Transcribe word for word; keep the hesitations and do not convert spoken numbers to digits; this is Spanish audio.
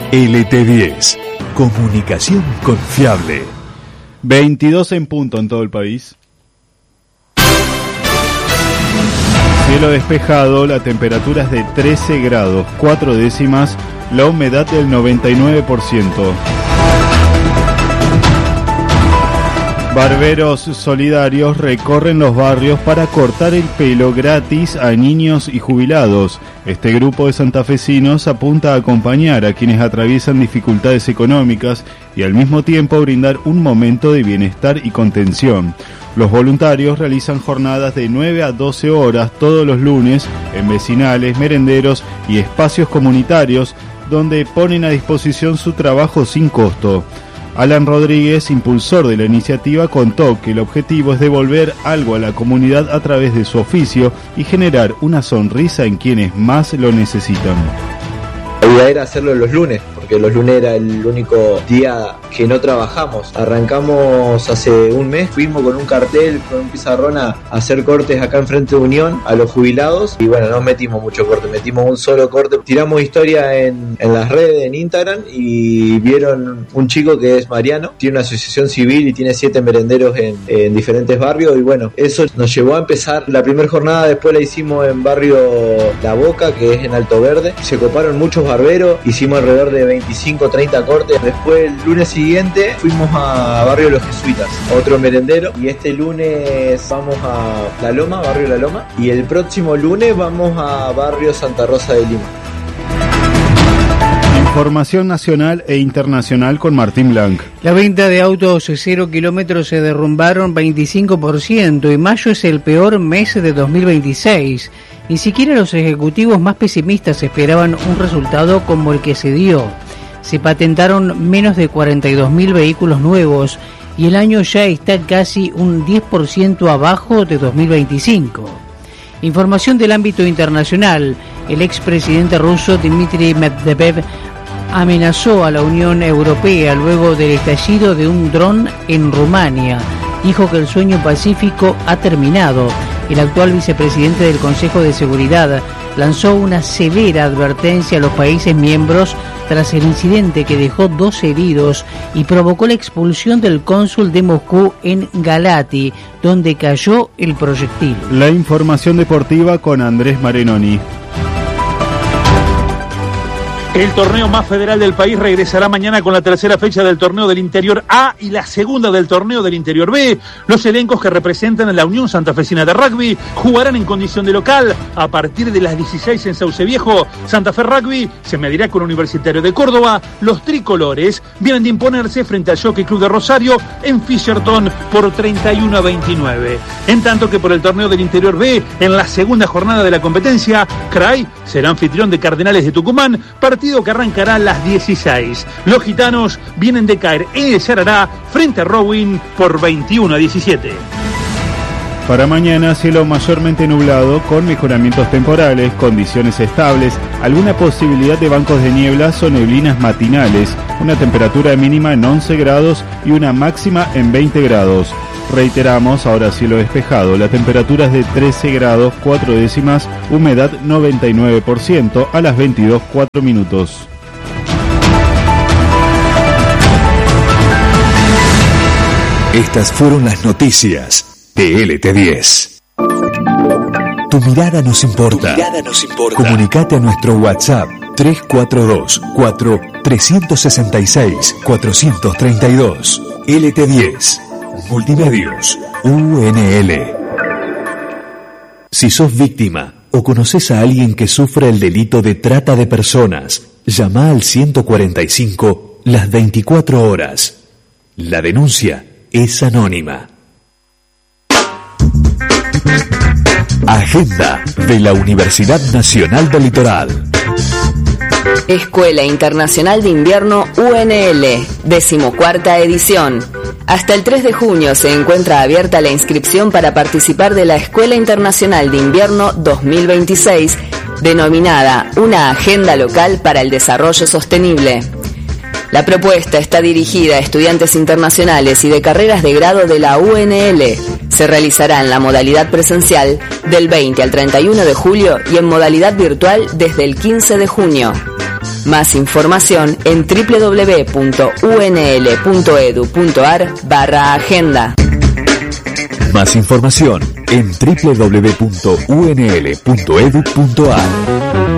L T diez. Comunicación confiable. veintidós en punto en todo el país. Cielo despejado, la temperatura es de trece grados, cuatro décimas, la humedad del noventa y nueve por ciento. Barberos solidarios recorren los barrios para cortar el pelo gratis a niños y jubilados. Este grupo de santafesinos apunta a acompañar a quienes atraviesan dificultades económicas y al mismo tiempo brindar un momento de bienestar y contención. Los voluntarios realizan jornadas de nueve a doce horas todos los lunes en vecinales, merenderos y espacios comunitarios donde ponen a disposición su trabajo sin costo. Alan Rodríguez, impulsor de la iniciativa, contó que el objetivo es devolver algo a la comunidad a través de su oficio y generar una sonrisa en quienes más lo necesitan. La idea era hacerlo los lunes, porque los lunes era el único día que no trabajamos. Arrancamos hace un mes, fuimos con un cartel, con un pizarrón a hacer cortes acá enfrente de Unión a los jubilados y bueno, no metimos mucho corte, metimos un solo corte. Tiramos historia en, en las redes, en Instagram, y vieron un chico que es Mariano, tiene una asociación civil y tiene siete merenderos en, en diferentes barrios y bueno, eso nos llevó a empezar la primera jornada. Después la hicimos en barrio La Boca, que es en Alto Verde. Se coparon muchos barberos, hicimos alrededor de veinticinco o treinta cortes. Después el lunes siguiente fuimos a barrio Los Jesuitas, otro merendero, y este lunes vamos a La Loma, barrio La Loma, y el próximo lunes vamos a barrio Santa Rosa de Lima. Información nacional e internacional con Martín Blanc. La venta de autos cero kilómetros se derrumbaron veinticinco por ciento y mayo es el peor mes de dos mil veintiséis. Ni siquiera los ejecutivos más pesimistas esperaban un resultado como el que se dio. Se patentaron menos de cuarenta y dos mil vehículos nuevos y el año ya está casi un diez por ciento abajo de dos mil veinticinco. Información del ámbito internacional. El expresidente ruso Dmitry Medvedev amenazó a la Unión Europea luego del estallido de un dron en Rumania. Dijo que el sueño pacífico ha terminado. El actual vicepresidente del Consejo de Seguridad lanzó una severa advertencia a los países miembros tras el incidente que dejó dos heridos y provocó la expulsión del cónsul de Moscú en Galati, donde cayó el proyectil. La información deportiva con Andrés Marenoni. El torneo más federal del país regresará mañana con la tercera fecha del torneo del Interior A y la segunda del torneo del Interior B. Los elencos que representan a la Unión Santafesina de Rugby jugarán en condición de local a partir de las dieciséis en Sauce Viejo. Santa Fe Rugby se medirá con Universitario de Córdoba. Los tricolores vienen de imponerse frente al Jockey Club de Rosario en Fisherton por treinta y uno a veintinueve. En tanto que por el torneo del Interior B, en la segunda jornada de la competencia, C R A I será anfitrión de Cardenales de Tucumán, partido que arrancará a las dieciséis. Los gitanos vienen de caer en el Yarará frente a Rowing por veintiuno a diecisiete. Para mañana, cielo mayormente nublado con mejoramientos temporales, condiciones estables, alguna posibilidad de bancos de nieblas o neblinas matinales, una temperatura mínima en once grados y una máxima en veinte grados. Reiteramos, ahora cielo despejado, la temperatura es de trece grados, cuatro décimas, humedad noventa y nueve por ciento a las veintidós, cuatro minutos. Estas fueron las noticias de L T diez. Tu mirada nos importa. Tu mirada nos importa. Comunicate a nuestro WhatsApp tres cuatro dos, cuatro, tres seis seis, cuatro tres dos. L T diez. Multimedios U N L. Si sos víctima o conoces a alguien que sufre el delito de trata de personas, llama al ciento cuarenta y cinco las veinticuatro horas. La denuncia es anónima. Agenda de la Universidad Nacional del Litoral. Escuela Internacional de Invierno U N L, decimocuarta edición. Hasta el tres de junio se encuentra abierta la inscripción para participar de la Escuela Internacional de Invierno dos mil veintiséis, denominada Una Agenda Local para el Desarrollo Sostenible. La propuesta está dirigida a estudiantes internacionales y de carreras de grado de la U N L. Se realizará en la modalidad presencial del veinte al treinta y uno de julio y en modalidad virtual desde el quince de junio. Más información en www.unl.edu.ar barra agenda. Más información en w w w punto u n l punto e d u punto a r.